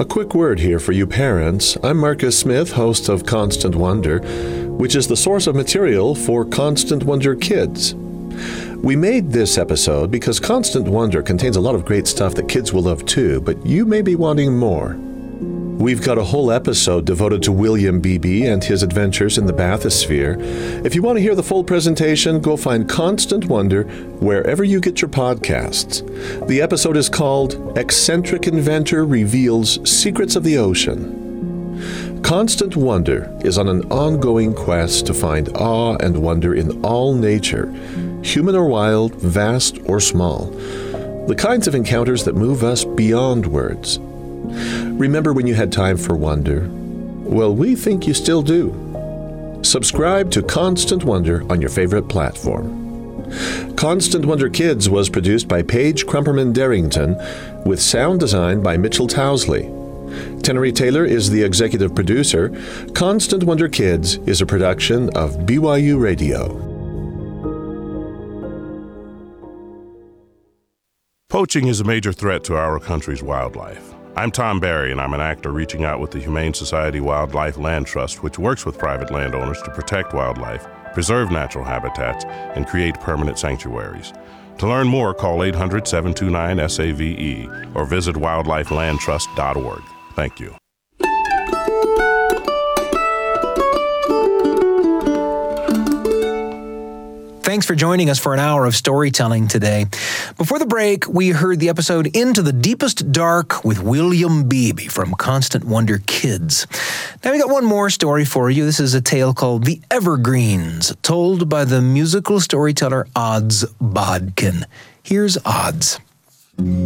A quick word here for you parents. I'm Marcus Smith, host of Constant Wonder, which is the source of material for Constant Wonder Kids. We made this episode because Constant Wonder contains a lot of great stuff that kids will love too, but you may be wanting more. We've got a whole episode devoted to William Beebe and his adventures in the bathysphere. If you want to hear the full presentation, go find Constant Wonder wherever you get your podcasts. The episode is called Eccentric Inventor Reveals Secrets of the Ocean. Constant Wonder is on an ongoing quest to find awe and wonder in all nature, human or wild, vast or small. The kinds of encounters that move us beyond words. Remember when you had time for wonder? Well, we think you still do. Subscribe to Constant Wonder on your favorite platform. Constant Wonder Kids was produced by Paige Crumperman Darrington with sound design by Mitchell Towsley. Tenery Taylor is the executive producer. Constant Wonder Kids is a production of BYU Radio. Poaching is a major threat to our country's wildlife. I'm Tom Barry, and I'm an actor reaching out with the Humane Society Wildlife Land Trust, which works with private landowners to protect wildlife, preserve natural habitats, and create permanent sanctuaries. To learn more, call 800-729-SAVE or visit wildlifelandtrust.org. Thank you. Thanks for joining us for an hour of storytelling today. Before the break, we heard the episode Into the Deepest Dark with William Beebe from Constant Wonder Kids. Now we got one more story for you. This is a tale called The Evergreens, told by the musical storyteller Odds Bodkin. Here's Odds.